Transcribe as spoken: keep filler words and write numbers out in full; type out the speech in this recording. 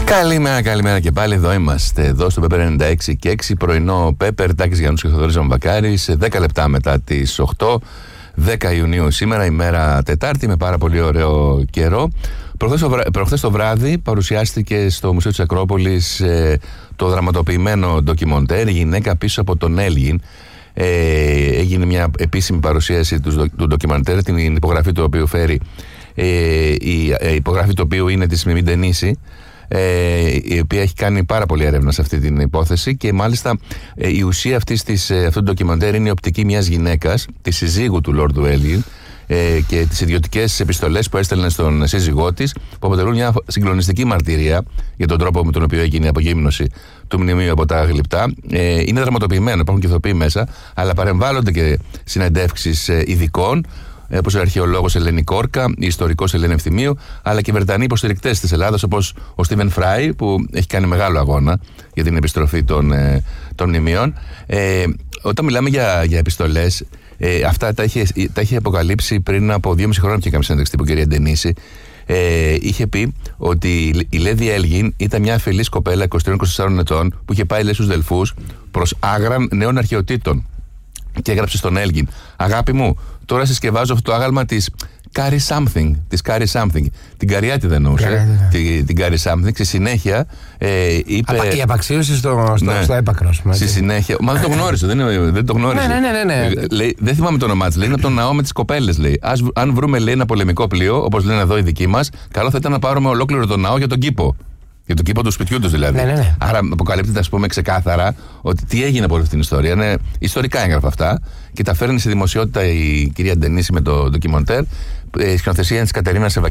Καλημέρα, καλημέρα και πάλι. Εδώ είμαστε, εδώ στο Πέπερ ενενήντα έξι και έξι, πρωινό Πέπερ, Τάκης Γιαννούς και Θοδωρής Βαμβακάρης, δέκα λεπτά μετά τις οκτώ, δέκα Ιουνίου σήμερα, ημέρα Τετάρτη, με πάρα πολύ ωραίο καιρό. Προχθές το, βρά... Προχθές το βράδυ παρουσιάστηκε στο Μουσείο της Ακρόπολης ε, το δραματοποιημένο ντοκιμοντέρ «Η γυναίκα πίσω από τον Έλγιν». Ε, έγινε μια επίσημη παρουσίαση του, του ντοκιμαντέρ, την υπογραφή του οποίου φέρει ε, η, η υπογραφή του οποίου είναι της Μιμή Ντενίση, ε, η οποία έχει κάνει πάρα πολύ έρευνα σε αυτή την υπόθεση, και μάλιστα ε, η ουσία αυτής της, ε, αυτού του ντοκιμαντέρ είναι η οπτική μιας γυναίκας, της συζύγου του Λόρδου Έλγιν, ε, και τις ιδιωτικές επιστολές που έστελνε στον σύζυγό της, που αποτελούν μια συγκλονιστική μαρτυρία για τον τρόπο με τον οποίο έγινε η απογύμνωση του μνημείου από τα γλυπτά. Ε, είναι δραματοποιημένο, υπάρχουν και ηθοποιοί μέσα, αλλά παρεμβάλλονται και συνεντεύξεις ε, ειδικών, όπως ο αρχαιολόγος Ελένη Κόρκα, η ιστορικός Ελένη Ευθυμίου, αλλά και Βρετανοί υποστηρικτές της Ελλάδας, όπως ο Στίβεν Φράι, που έχει κάνει μεγάλο αγώνα για την επιστροφή των, ε, των μνημείων. Ε, όταν μιλάμε για, για επιστολές, ε, αυτά τα είχε, τα είχε αποκαλύψει πριν από δυόμιση χρόνια, και είχαμε συνέντευξη τύπου κυρία Ντενίση. Ε, είχε πει ότι η Λέδη Έλγιν ήταν μια αφελής κοπέλα είκοσι τρία είκοσι τέσσερα ετών, που είχε πάει, λέει, στους Δελφούς προς άγραν νέων αρχαιοτήτων, και έγραψε στον Έλγιν: «Αγάπη μου, τώρα συσκευάζω αυτό το άγαλμα της Carry Something». Της Carry Something. Την Καριάτη δεν εννοούσε. Την, την Carry Something. Στη συνέχεια ε, είπε. Απα, η απαξίωση στο, στο, ναι, στο έπακρο. Στη συνέχεια. Μα δεν το γνώρισε. δεν, δεν το γνώρισε. Ναι, ναι, ναι, ναι. Λέει, δεν θυμάμαι το όνομά της. Λέει: είναι από τον ναό με τις κοπέλες. Λέει: Ας, αν βρούμε, λέει, ένα πολεμικό πλοίο, όπως λένε εδώ οι δικοί μας, καλό θα ήταν να πάρουμε ολόκληρο τον ναό για τον κήπο. Για τον κήπο του σπιτιού του δηλαδή. Ναι, ναι, ναι. Άρα αποκαλύπτεται, ας πούμε, ξεκάθαρα ότι τι έγινε από αυτή την ιστορία. Είναι ιστορικά έγγραφα αυτά, και τα φέρνει σε δημοσιότητα η κυρία Ντενίση με το ντοκιμοντέρ. Η σκηνοθεσία είναι της Κατερίνας Ευαγγελίου.